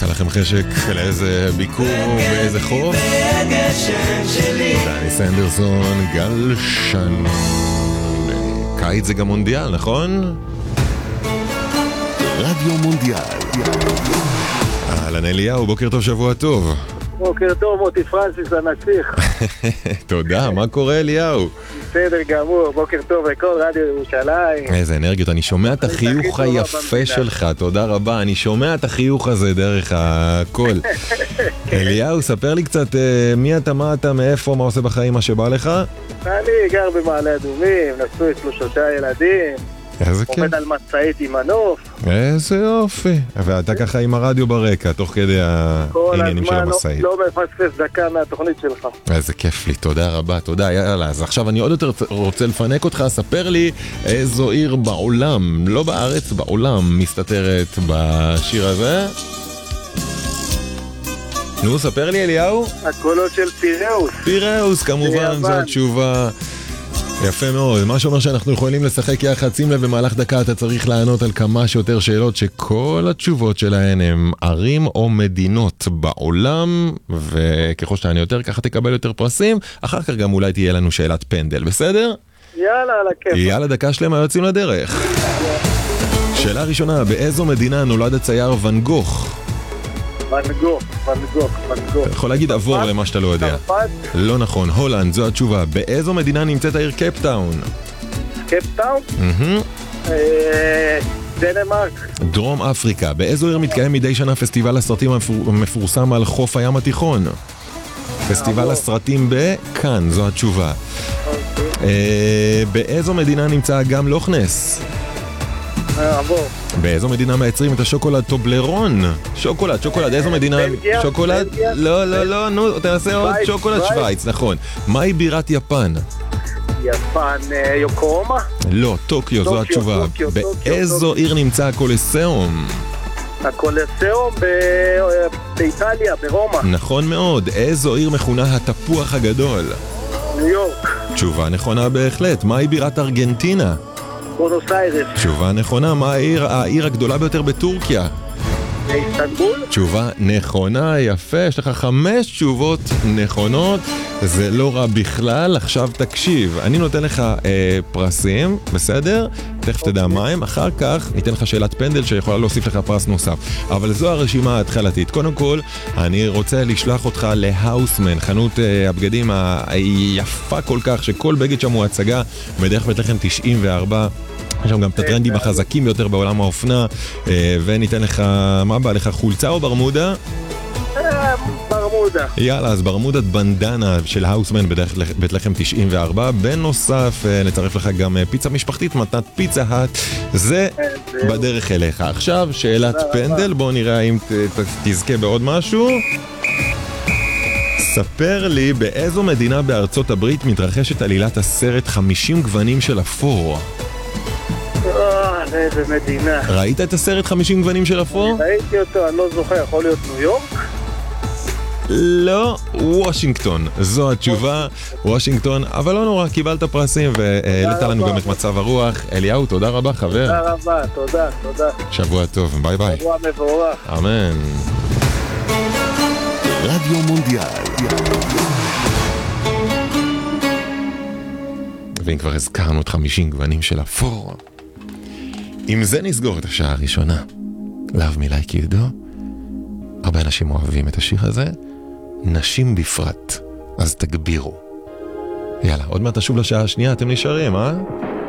עשה לכם חשק לאיזה ביקור באיזה חוף? דני סנדרסון, גלשן. קיץ זה גם מונדיאל, נכון? רדיו מונדיאל. אהלן אליהו, בוקר טוב, שבוע טוב. בוקר טוב, מוטי פרנסיס הנסיך. תודה, מה קורה אליהו? בסדר גמור, בוקר טוב לכל רדיו ירושלים. איזה אנרגיות, אני שומע את החיוך היפה שלך, תודה רבה, אני שומע את החיוך הזה דרך הכל. אליהו, ספר לי קצת מי אתה, מה אתה, מאיפה, מה עושה בחיים, מה שבא לך? אני גר במעלה אדומים, נשוי 3 ילדים. איזה כיף. עומד על מצאית עם מנוף. איזה יופי. ואתה ככה עם הרדיו ברקע, תוך כדי העניינים של המסעית. לא מפספס דקה מהתוכנית שלך. איזה כיף לי, תודה רבה, תודה. יאללה, אז עכשיו אני עוד יותר רוצה לפנק אותך, ספר לי איזו עיר בעולם, לא בארץ, בעולם, מסתתרת בשיר הזה. נו, ספר לי אליהו. הקולות של פיראוס. פיראוס, כמובן, זו התשובה. יפה מאוד, מה שאומר שאנחנו יכולים לשחק יחד. שים לב, במהלך דקה אתה צריך לענות על כמה שיותר שאלות שכל התשובות שלהן הם ערים או מדינות בעולם, וככל שתענה יותר ככה תקבל יותר פרסים. אחר כך גם אולי תהיה לנו שאלת פנדל, בסדר? יאללה, על הכיף. יאללה, דקה שלמה, יוצאים לדרך. שאלה ראשונה, באיזו מדינה נולד הצייר ואן גוך? ואן גוך. יכול להגיד עבור למה שאתה לא יודע. צרפת? לא נכון, הולנד, זו התשובה. באיזו מדינה נמצאת העיר קייפטאון? קייפטאון? דנמרק. דרום אפריקה. באיזו עיר מתקיים מדי שנה פסטיבל הסרטים המפורסם על חוף הים התיכון? פסטיבל הסרטים בכאן, זו התשובה. באיזו מדינה נמצא אגם לוכנס? עבור. באיזו מדינה מייצרים את השוקולד טובלרון? שוקולד, איזו מדינה? בלגיה? שוקולד? בלגיה? לא, נו, תנסה עוד. שוויץ, שוקולד שוויץ, נכון. מהי בירת יפן? יפן, יוקוהומה? לא, טוקיו, זו התשובה. באיזו עיר נמצא הקולוסיאום? הקולוסיאום באיטליה, ברומא. נכון מאוד. איזו עיר מכונה התפוח הגדול? ניו יורק. תשובה נכונה בהחלט. מהי בירת ארגנטינה? בונוס איירס. תשובה נכונה. מה העיר הגדולה ביותר בטורקיה? איסטנבול. תשובה נכונה, יפה, יש לך 5 תשובות נכונות, זה לא רע בכלל. עכשיו תקשיב, אני נותן לך פרסים, בסדר? תכף תדע מה הם, אחר כך ניתן לך שאלת פנדל שיכולה להוסיף לך פרס נוסף. אבל זו הרשימה ההתחלתית. קודם כל, אני רוצה לשלוח אותך להאוסמן, חנות הבגדים היפה כל כך, שכל בגד שם הוא הצגה, בדרך בית לחם 94. יש שם גם את הטרנדים החזקים ביותר בעולם האופנה, וניתן לך, מה בא לך, חולצה או ברמודה? ברמודה. יאללה, אז ברמודת בנדנה של האוסמן בית לחם 94. בנוסף, נצרף לך גם פיצה משפחתית, מתנת פיצה האט, זה בדרך אליך. עכשיו, שאלת פנדל, בוא נראה אם תזכה בעוד משהו. ספר לי, באיזו מדינה בארצות הברית מתרחשת עלילת הסרט 50 גוונים של אפור? איזה מדינה. ראית את הסרט 50 גוונים של אפור? ראיתי אותו, אני לא זוכר, יכול להיות ניו יורק? לא, וושינגטון, זו התשובה, וושינגטון, אבל לא נורא, קיבלת פרסים והעלית לנו גם את מצב הרוח. אליהו, תודה רבה חבר. תודה רבה, תודה. שבוע טוב, ביי ביי. שבוע מבורך. אמן. רדיו מונדיאל. ואם כבר הזכרנו את 50 גוונים של אפור, עם זה נסגור את השעה הראשונה. Love me like you do. הרבה אנשים אוהבים את השיר הזה, נשים בפרט, אז תגבירו. יאללה, עוד מעט תשוב לשעה השנייה, אתם נשארים, אה?